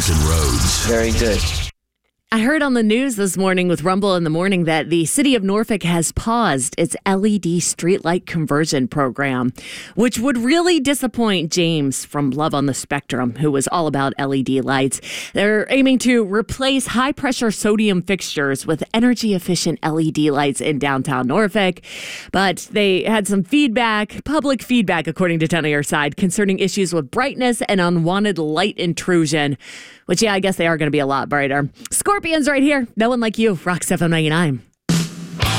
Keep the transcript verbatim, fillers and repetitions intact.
American roads. Very good. I heard on the news this morning with Rumble in the Morning that the city of Norfolk has paused its L E D streetlight conversion program, which would really disappoint James from Love on the Spectrum, who was all about L E D lights. They're aiming to replace high-pressure sodium fixtures with energy-efficient L E D lights in downtown Norfolk. But they had some feedback, public feedback, according to ten on Your Side, concerning issues with brightness and unwanted light intrusion, which, yeah, I guess they are going to be a lot brighter. Scorpions right here. No One Like You, Rock seven ninety-nine.